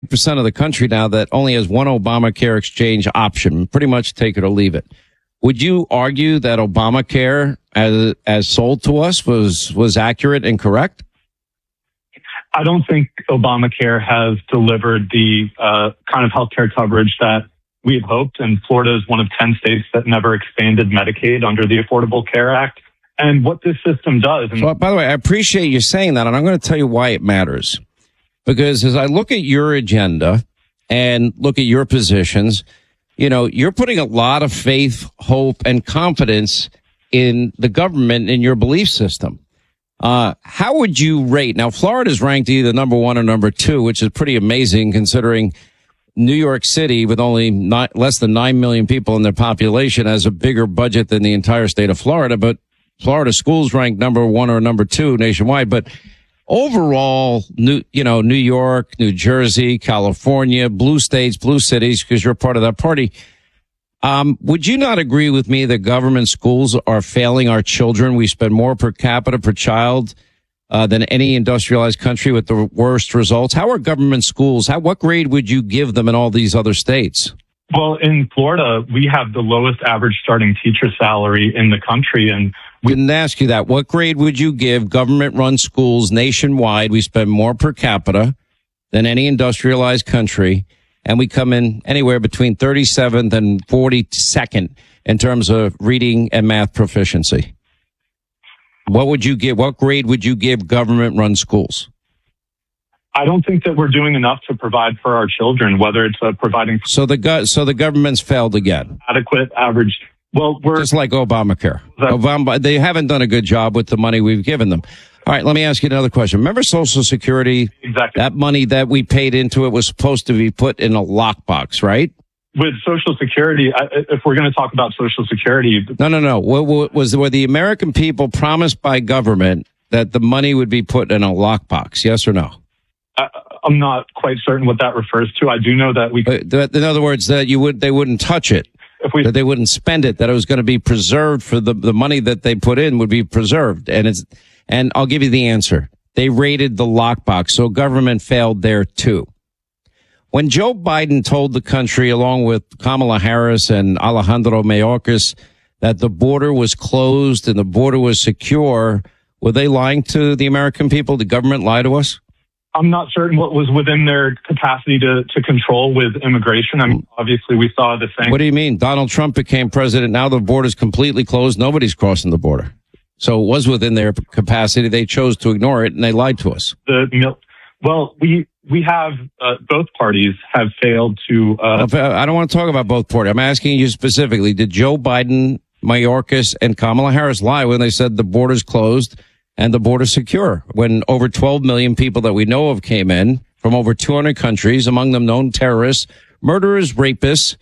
percent of the country now that only has one Obamacare exchange option, pretty much take it or leave it. Would you argue that Obamacare, as sold to us, was accurate and correct? I don't think Obamacare has delivered the kind of healthcare coverage that we had hoped. And Florida is one of 10 states that never expanded Medicaid under the Affordable Care Act. And what this system does. So, by the way, I appreciate you saying that, and I'm going to tell you why it matters. Because as I look at your agenda and look at your positions, you know, you're putting a lot of faith, hope, and confidence in the government, in your belief system. How would you rate? Now, Florida's ranked either number one or number two, which is pretty amazing considering New York City, with only less than 9 million people in their population, has a bigger budget than the entire state of Florida. But Florida schools ranked number one or number two nationwide. But overall, New York, New Jersey, California, blue states, blue cities, because you're part of that party. Would you not agree with me that government schools are failing our children? We spend more per capita per child than any industrialized country, with the worst results. How are government schools? What grade would you give them in all these other states? Well, in Florida, we have the lowest average starting teacher salary in the country. And we didn't ask you that. What grade would you give government-run schools nationwide? We spend more per capita than any industrialized country, and we come in anywhere between 37th and 42nd in terms of reading and math proficiency. What grade would you give government-run schools? I don't think that we're doing enough to provide for our children, whether it's providing. So the government's failed again. Adequate average. Well, we're just like Obamacare. They haven't done a good job with the money we've given them. All right, let me ask you another question. Remember Social Security? Exactly. That money that we paid into it was supposed to be put in a lockbox, right? With Social Security, if we're going to talk about Social Security. No. Were the American people promised by government that the money would be put in a lockbox? Yes or no? I'm not quite certain what that refers to. I do know that we. In other words, that they wouldn't touch it. That they wouldn't spend it, that it was going to be preserved for the money that they put in would be preserved. And I'll give you the answer. They raided the lockbox, so government failed there too. When Joe Biden told the country, along with Kamala Harris and Alejandro Mayorkas, that the border was closed and the border was secure, were they lying to the American people? Did government lie to us? I'm not certain what was within their capacity to control with immigration. I mean, obviously, we saw the same. What do you mean? Donald Trump became president. Now the border's completely closed. Nobody's crossing the border. So it was within their capacity. They chose to ignore it, and they lied to us. Well, we have both parties have failed to. I don't want to talk about both parties. I'm asking you specifically: did Joe Biden, Mayorkas, and Kamala Harris lie when they said the border's closed and the border secure, when over 12 million people that we know of came in from over 200 countries, among them known terrorists, murderers, rapists,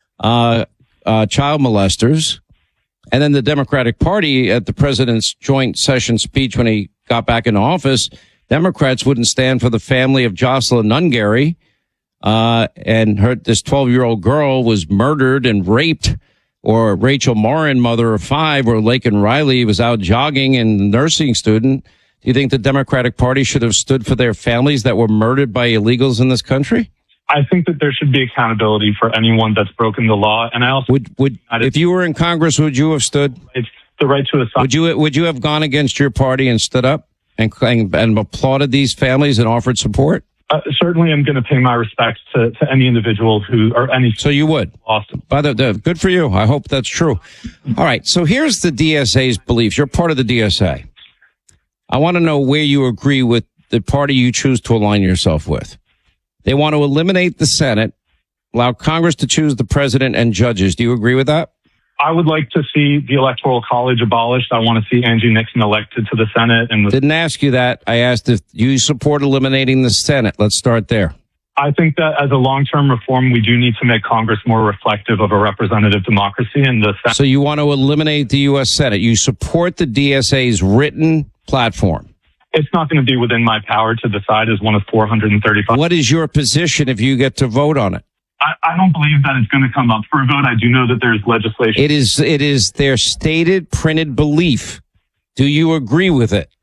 child molesters? And then the Democratic Party, at the president's joint session speech when he got back into office, Democrats wouldn't stand for the family of Jocelyn Nungary, and this 12-year-old girl was murdered and raped. Or Rachel Morin, mother of 5, or Laken Riley was out jogging and a nursing student. Do you think the Democratic Party should have stood for their families that were murdered by illegals in this country? I think that there should be accountability for anyone that's broken the law. And I also would if you were in Congress, would you have stood? It's the right to asylum. Would you have gone against your party and stood up and applauded these families and offered support? Certainly, I'm going to pay my respects to any individual So you would. Lost. Good for you. I hope that's true. All right. So here's the DSA's beliefs. You're part of the DSA. I want to know where you agree with the party you choose to align yourself with. They want to eliminate the Senate, allow Congress to choose the president and judges. Do you agree with that? I would like to see the Electoral College abolished. I want to see Angie Nixon elected to the Senate. Didn't ask you that. I asked if you support eliminating the Senate. Let's start there. I think that as a long-term reform, we do need to make Congress more reflective of a representative democracy. And the Senate. So you want to eliminate the U.S. Senate. You support the DSA's written platform. It's not going to be within my power to decide as one of 435. What is your position if you get to vote on it? I don't believe that it's going to come up for a vote. I do know that there's legislation. It is their stated printed belief. Do you agree with it?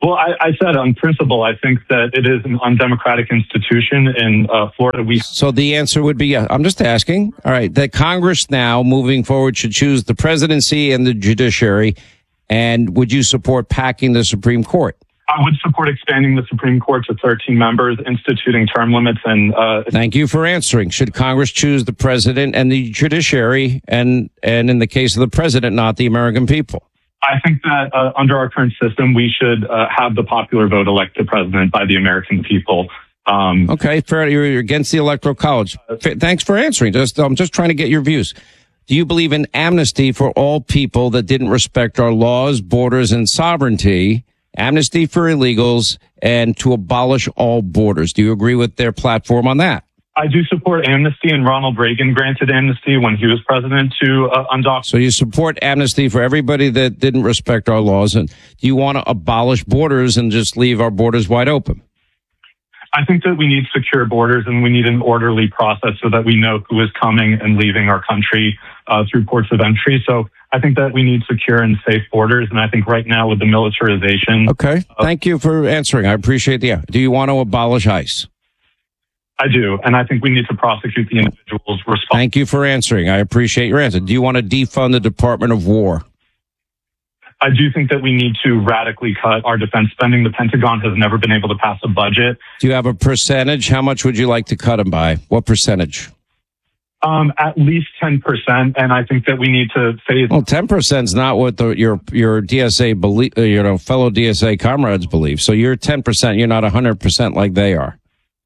Well, I said on principle, I think that it is an undemocratic institution in Florida. So the answer would be yes. I'm just asking. All right. That Congress now moving forward should choose the presidency and the judiciary. And would you support packing the Supreme Court? I would support expanding the Supreme Court to 13 members, instituting term limits, and thank you for answering. Should Congress choose the president and the judiciary, and in the case of the president, not the American people? I think that under our current system, we should have the popular vote elect the president by the American people. Okay, fair. You're against the Electoral College. Thanks for answering. I'm just trying to get your views. Do you believe in amnesty for all people that didn't respect our laws, borders, and sovereignty? Amnesty for illegals, and to abolish all borders. Do you agree with their platform on that? I do support amnesty, and Ronald Reagan granted amnesty when he was president to undocumented. So you support amnesty for everybody that didn't respect our laws, and do you want to abolish borders and just leave our borders wide open? I think that we need secure borders, and we need an orderly process so that we know who is coming and leaving our country through ports of entry. So I think that we need secure and safe borders, and I think right now with the militarization... Okay, thank you for answering. I appreciate do you want to abolish ICE? I do, and I think we need to prosecute the individuals responsible. Thank you for answering. I appreciate your answer. Do you want to defund the Department of War? I do think that we need to radically cut our defense spending. The Pentagon has never been able to pass a budget. Do you have a percentage? How much would you like to cut them by? What percentage? At least 10%, and I think that we need to phase. Well, 10% is not what your DSA believe, fellow DSA comrades believe. So you're 10%. You're not 100% like they are.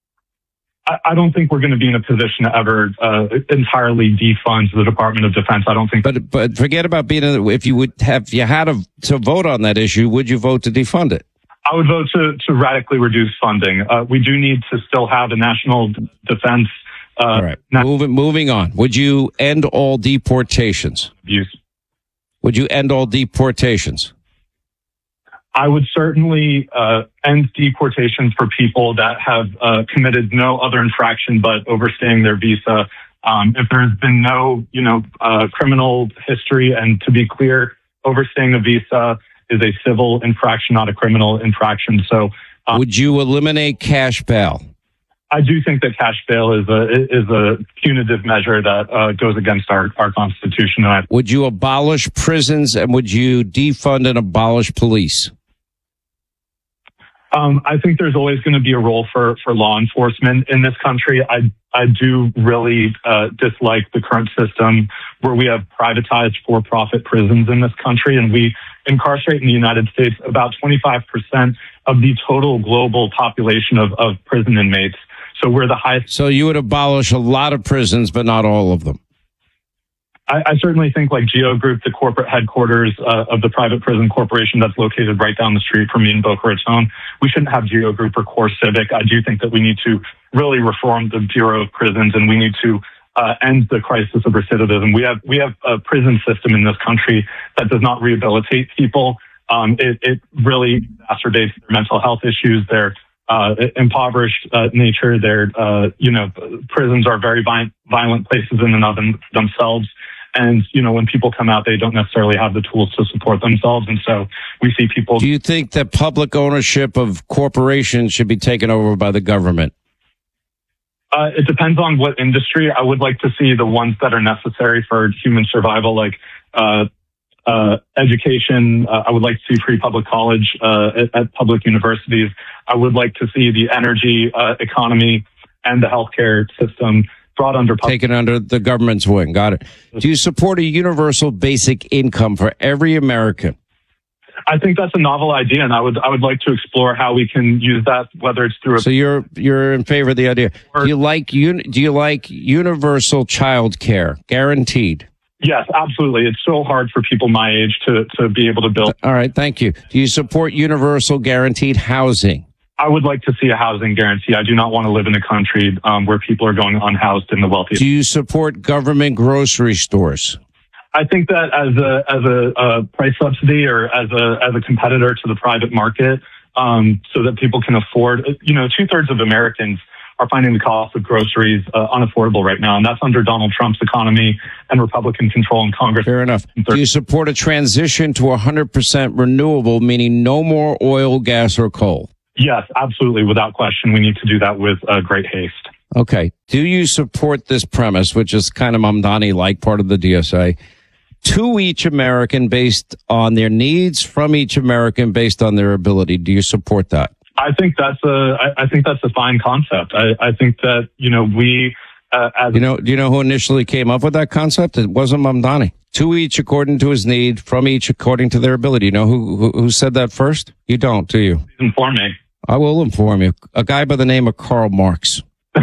I don't think we're going to be in a position to ever entirely defund the Department of Defense. I don't think. But forget about if you had to vote on that issue, would you vote to defund it? I would vote to radically reduce funding. We do need to still have a national defense. All right. Moving on. Would you end all deportations? Abuse. Would you end all deportations? I would certainly end deportations for people that have committed no other infraction but overstaying their visa. If there's been no, criminal history, and to be clear, overstaying a visa is a civil infraction, not a criminal infraction. So, would you eliminate cash bail? I do think that cash bail is a punitive measure that goes against our Constitution. Would you abolish prisons, and would you defund and abolish police? I think there's always going to be a role for law enforcement in this country. I do really dislike the current system where we have privatized for-profit prisons in this country, and we incarcerate in the United States about 25% of the total global population of prison inmates. So we're the highest. So you would abolish a lot of prisons, but not all of them. I certainly think like Geo Group, the corporate headquarters of the private prison corporation that's located right down the street from me in Boca Raton, we shouldn't have Geo Group or Core Civic. I do think that we need to really reform the Bureau of Prisons, and we need to end the crisis of recidivism. We have a prison system in this country that does not rehabilitate people. It really exacerbates their mental health issues, their impoverished nature. Their prisons are very violent places in and of themselves. And, when people come out, they don't necessarily have the tools to support themselves. And so we see people. Do you think that public ownership of corporations should be taken over by the government? It depends on what industry. I would like to see the ones that are necessary for human survival, like education. I would like to see free public college at public universities. I would like to see the energy economy and the healthcare system brought taken under the government's wing. Got it. Do you support a universal basic income for every American? I think that's a novel idea, and I would like to explore how we can use that, whether it's through. So you're in favor of the idea. Do you like universal child care, guaranteed? Yes, absolutely. It's so hard for people my age to be able to build. All right, thank you. Do you support universal guaranteed housing? I would like to see a housing guarantee. I do not want to live in a country where people are going unhoused in the wealthiest. Do you support government grocery stores? I think that as a price subsidy or as a competitor to the private market, so that people can afford. 2/3 of Americans are finding the cost of groceries unaffordable right now. And that's under Donald Trump's economy and Republican control in Congress. Fair enough. Do you support a transition to 100% renewable, meaning no more oil, gas, or coal? Yes, absolutely. Without question, we need to do that with great haste. Okay. Do you support this premise, which is kind of Mamdani-like, part of the DSA, to each American based on their needs, from each American based on their ability? Do you support that? I think that's a fine concept. I think that, we, do you know who initially came up with that concept? It wasn't Mamdani. To each according to his need, from each according to their ability. You know who said that first? You don't, do you? Inform me. I will inform you. A guy by the name of Karl Marx.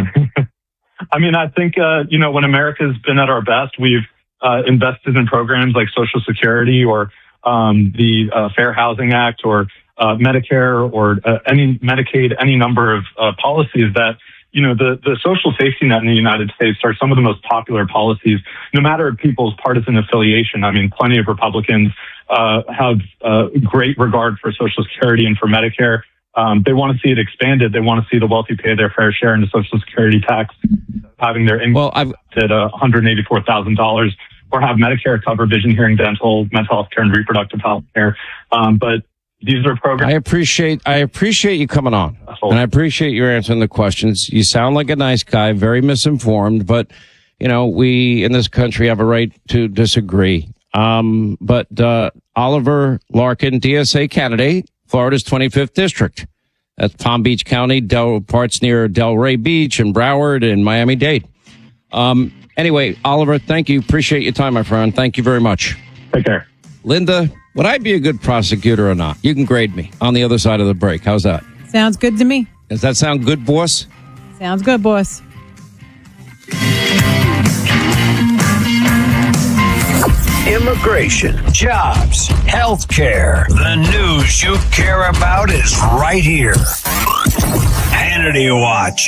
I mean, I think, when America's been at our best, we've invested in programs like Social Security or the Fair Housing Act or Medicare or any Medicaid, any number of policies that, the social safety net in the United States are some of the most popular policies, no matter people's partisan affiliation. I mean, plenty of Republicans have great regard for Social Security and for Medicare. They want to see it expanded. They want to see the wealthy pay their fair share in the Social Security tax, having their income at $184,000, or have Medicare cover vision, hearing, dental, mental health care, and reproductive health care. But these are programs. I appreciate you coming on, and I appreciate you answering the questions. You sound like a nice guy, very misinformed, but we in this country have a right to disagree. But Oliver Larkin, DSA candidate, Florida's 25th district. That's Palm Beach County, parts near Delray Beach and Broward and Miami-Dade. Anyway, Oliver, thank you. Appreciate your time, my friend. Thank you very much. Take care. Linda, would I be a good prosecutor or not? You can grade me on the other side of the break. How's that? Sounds good to me. Does that sound good, boss? Sounds good, boss. Immigration, jobs, healthcare. The news you care about is right here. Hannity Watch.